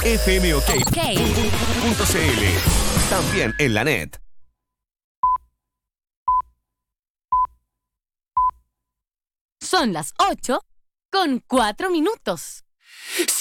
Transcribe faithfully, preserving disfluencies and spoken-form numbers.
F M OK Ok. punto C L. También en la net. Son las ocho con cuatro minutos.